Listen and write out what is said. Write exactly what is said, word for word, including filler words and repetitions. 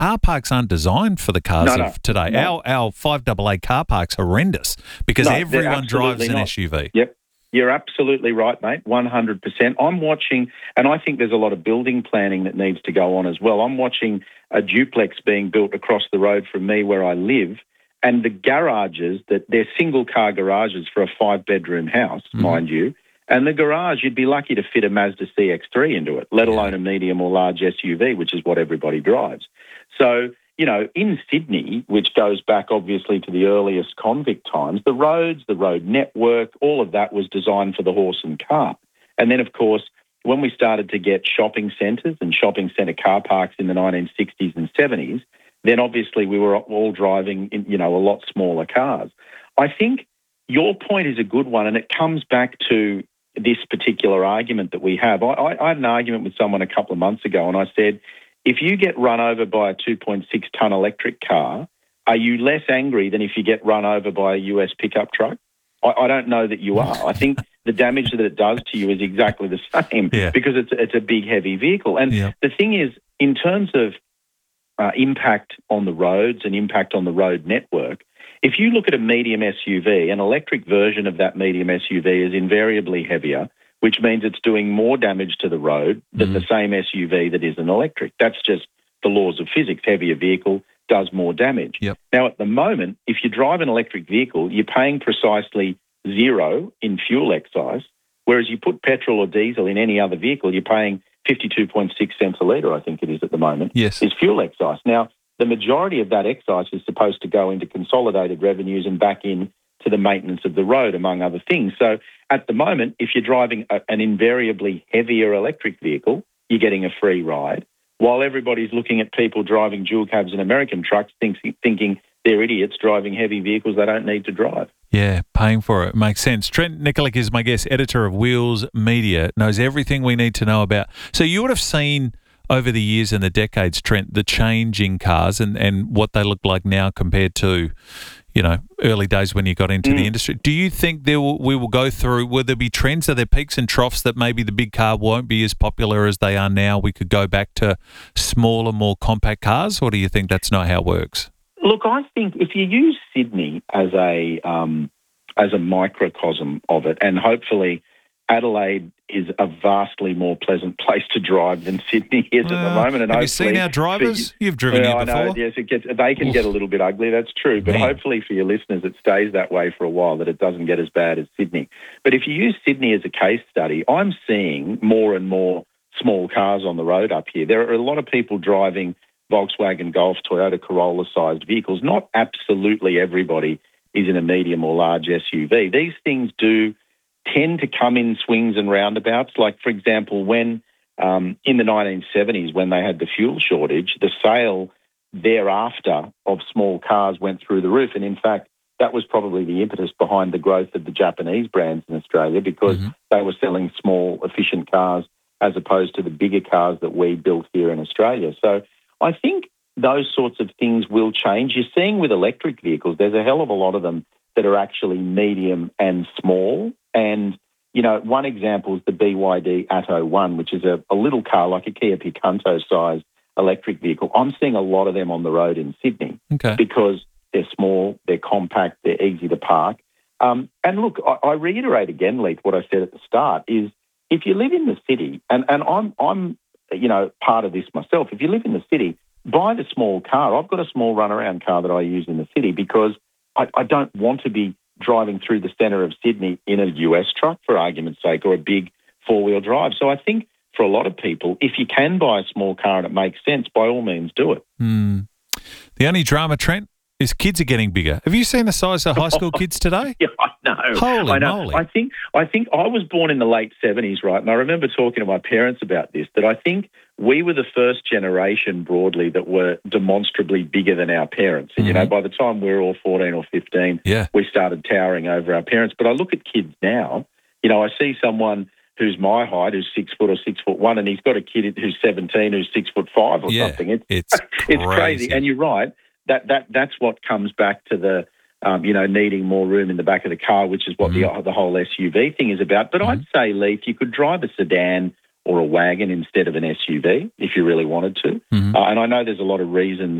our parks aren't designed for the cars No, no, of today. no. Our our five A A car park's horrendous because No, they're everyone drives absolutely an not. S U V. Yep. You're absolutely right, mate, one hundred percent. I'm watching, and I think there's a lot of building planning that needs to go on as well. I'm watching a duplex being built across the road from me where I live, and the garages, that they're single-car garages for a five-bedroom house, mm-hmm. mind you, and the garage, you'd be lucky to fit a Mazda C X three into it, let alone a medium or large S U V, which is what everybody drives. So, you know, in Sydney, which goes back obviously to the earliest convict times, the roads, the road network, all of that was designed for the horse and cart. And then, of course, when we started to get shopping centres and shopping centre car parks in the nineteen sixties and seventies, then obviously we were all driving, in, you know, a lot smaller cars. I think your point is a good one, and it comes back to this particular argument that we have. I, I, I had an argument with someone a couple of months ago, and I said, if you get run over by a two point six tonne electric car, are you less angry than if you get run over by a U S pickup truck? I, I don't know that you are. I think the damage that it does to you is exactly the same yeah. because it's, it's a big, heavy vehicle. And yeah. the thing is, in terms of uh, impact on the roads and impact on the road network, if you look at a medium S U V, an electric version of that medium S U V is invariably heavier, which means it's doing more damage to the road than mm-hmm. the same S U V that is an electric. That's just the laws of physics. Heavier vehicle does more damage. Yep. Now, at the moment, if you drive an electric vehicle, you're paying precisely zero in fuel excise, whereas you put petrol or diesel in any other vehicle, you're paying fifty-two point six cents a litre, I think it is at the moment, yes. is fuel excise. Now, the majority of that excise is supposed to go into consolidated revenues and back in to the maintenance of the road, among other things. So at the moment, if you're driving a, an invariably heavier electric vehicle, you're getting a free ride, while everybody's looking at people driving dual cabs and American trucks thinks, thinking they're idiots driving heavy vehicles they don't need to drive. Yeah, paying for it. Makes sense. Trent Nikolic is my guest, editor of Wheels Media, knows everything we need to know about. So you would have seen over the years and the decades, Trent, the change in cars and, and what they look like now compared to, you know, early days when you got into mm. the industry. Do you think there will, we will go through, will there be trends? Are there peaks and troughs that maybe the big car won't be as popular as they are now? We could go back to smaller, more compact cars, or do you think that's not how it works? Look, I think if you use Sydney as a um, as a microcosm of it, and hopefully Adelaide is a vastly more pleasant place to drive than Sydney is uh, at the moment. And have you seen our drivers? You've driven well, here before. I know, yes, it gets, they can Oof. get a little bit ugly, that's true. But Man. hopefully for your listeners, it stays that way for a while, that it doesn't get as bad as Sydney. But if you use Sydney as a case study, I'm seeing more and more small cars on the road up here. There are a lot of people driving Volkswagen Golf, Toyota Corolla-sized vehicles. Not absolutely everybody is in a medium or large S U V. These things do tend to come in swings and roundabouts. Like, for example, when um, in the nineteen seventies, when they had the fuel shortage, the sale thereafter of small cars went through the roof. And in fact, that was probably the impetus behind the growth of the Japanese brands in Australia, because mm-hmm. they were selling small, efficient cars as opposed to the bigger cars that we built here in Australia. So I think those sorts of things will change. You're seeing with electric vehicles, there's a hell of a lot of them that are actually medium and small. And, you know, one example is the B Y D Atto one, which is a, a little car like a Kia Picanto-sized electric vehicle. I'm seeing a lot of them on the road in Sydney okay. because they're small, they're compact, they're easy to park. Um, and look, I, I reiterate again, Leith, what I said at the start is if you live in the city, and, and I'm, I'm, you know, part of this myself, if you live in the city, buy the small car. I've got a small runaround car that I use in the city because I, I don't want to be driving through the centre of Sydney in a U S truck, for argument's sake, or a big four-wheel drive. So I think for a lot of people, if you can buy a small car and it makes sense, by all means do it. Mm. The only drama, Trent, is kids are getting bigger. Have you seen the size of high school kids today? Yeah, I know. Holy I know. moly. I think, I think I was born in the late seventies, right? And I remember talking to my parents about this, that I think we were the first generation broadly that were demonstrably bigger than our parents. And, mm-hmm. you know, by the time we were all fourteen or fifteen, yeah. we started towering over our parents. But I look at kids now, you know, I see someone who's my height, who's six foot or six foot one, and he's got a kid who's seventeen, who's six foot five or yeah, something. It's, it's, it's crazy. And you're right. That that that's what comes back to the, um, you know, needing more room in the back of the car, which is what mm-hmm. the the whole S U V thing is about. But mm-hmm. I'd say, Leith, you could drive a sedan or a wagon instead of an S U V if you really wanted to. Mhm. Uh, and I know there's a lot of reasons